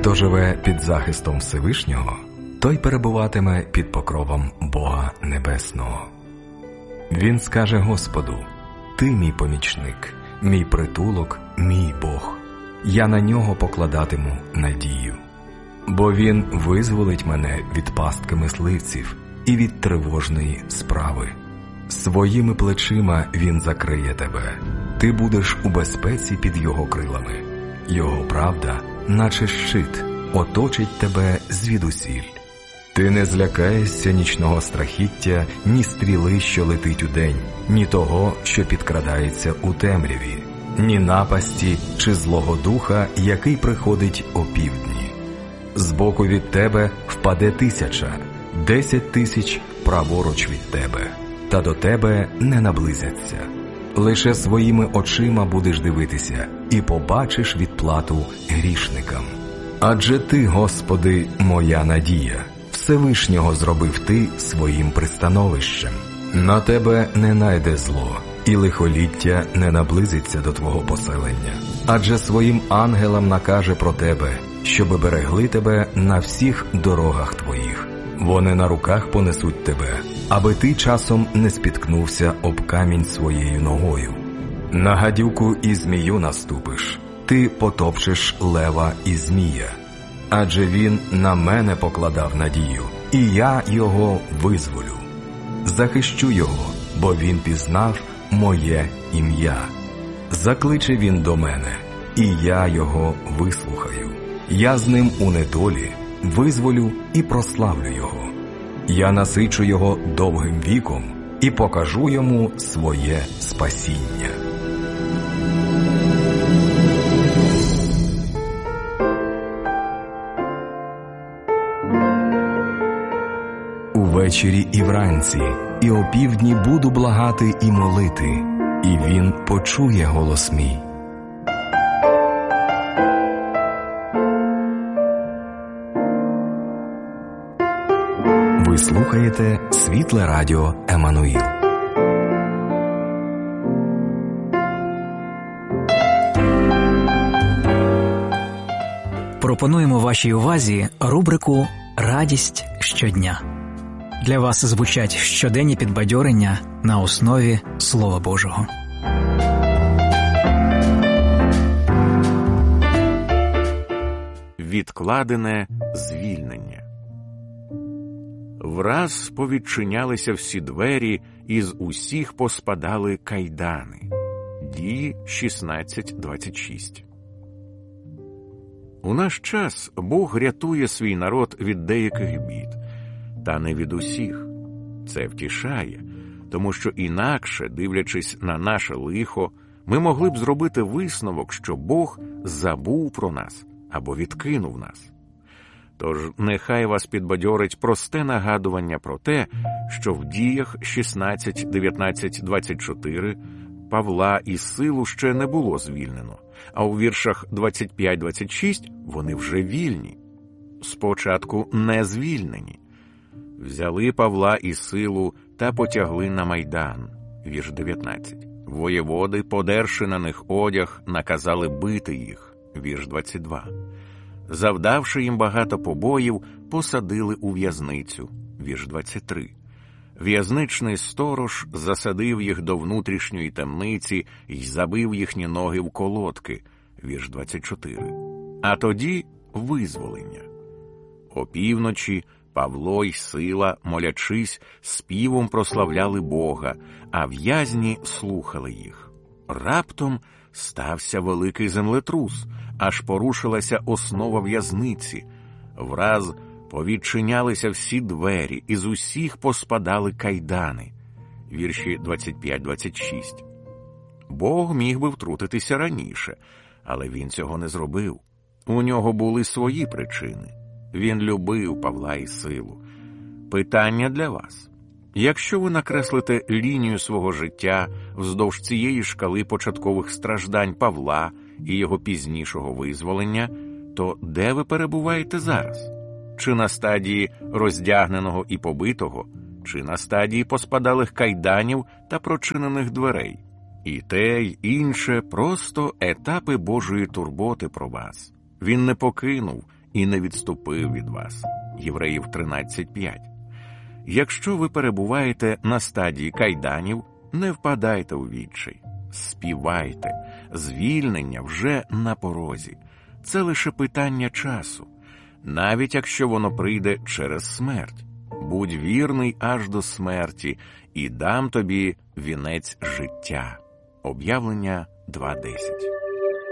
Хто живе під захистом Всевишнього, той перебуватиме під покровом Бога Небесного. Він скаже Господу: «Ти мій помічник, мій притулок, мій Бог. Я на нього покладатиму надію. Бо він визволить мене від пастки мисливців і від тривожної справи. Своїми плечима він закриє тебе. Ти будеш у безпеці під його крилами. Його правда, наче щит, оточить тебе звідусіль. Ти не злякаєшся нічного страхіття, ні стріли, що летить удень, ні того, що підкрадається у темряві, ні напасті чи злого духа, який приходить опівдні. Збоку від тебе впаде 1000, 10 000 праворуч від тебе, та до тебе не наблизяться. Лише своїми очима будеш дивитися і побачиш відплату грішникам. Адже ти, Господи, моя надія, Всевишнього зробив ти своїм пристановищем. На тебе не найде зло, і лихоліття не наблизиться до твого поселення. Адже своїм ангелам накаже про тебе, щоби берегли тебе на всіх дорогах твоїх. Вони на руках понесуть тебе, аби ти часом не спіткнувся об камінь своєю ногою. На гадюку і змію наступиш, ти потопчеш лева і змія. Адже він на мене покладав надію, і я його визволю. Захищу його, бо він пізнав моє ім'я. Закличе він до мене, і я його вислухаю. Я з ним у недолі визволю і прославлю його. Я насичу його довгим віком і покажу йому своє спасіння. Увечері і вранці, і опівдні буду благати і молити, і він почує голос мій. Ви слухаєте Світле Радіо Еммануїл. Пропонуємо вашій увазі рубрику «Радість щодня». Для вас звучать щоденні підбадьорення на основі Слова Божого. Відкладене звільнення. Враз повідчинялися всі двері, і з усіх поспадали кайдани. Дії 16:26. У наш час Бог рятує свій народ від деяких бід, та не від усіх. Це втішає, тому що інакше, дивлячись на наше лихо, ми могли б зробити висновок, що Бог забув про нас або відкинув нас. Тож нехай вас підбадьорить просте нагадування про те, що в діях 16, 19, 24 Павла і Силу ще не було звільнено, а у віршах 25-26 вони вже вільні. Спочатку не звільнені. Взяли Павла і Силу та потягли на Майдан. Вірш 19. Воєводи, подерши на них одяг, наказали бити їх. Вірш 22. Завдавши їм багато побоїв, посадили у в'язницю. Вірш 23. В'язничний сторож засадив їх до внутрішньої темниці й забив їхні ноги в колодки. Вірш 24. А тоді визволення. Опівночі Павло й Сила, молячись, співом прославляли Бога, а в'язні слухали їх. Раптом стався великий землетрус, аж порушилася основа в'язниці. Враз повідчинялися всі двері, і з усіх поспадали кайдани. Вірші 25-26. Бог міг би втрутитися раніше, але він цього не зробив. У нього були свої причини. Він любив Павла і Силу. Питання для вас. Якщо ви накреслите лінію свого життя вздовж цієї шкали початкових страждань Павла і його пізнішого визволення, то де ви перебуваєте зараз? Чи на стадії роздягненого і побитого, чи на стадії поспадалих кайданів та прочинених дверей? І те, й інше – просто етапи Божої турботи про вас. Він не покинув і не відступив від вас. Євреїв 13:5. Якщо ви перебуваєте на стадії кайданів, не впадайте у відчай. Співайте. Звільнення вже на порозі. Це лише питання часу. Навіть якщо воно прийде через смерть. Будь вірний аж до смерті, і дам тобі вінець життя. Об'явлення 2:10.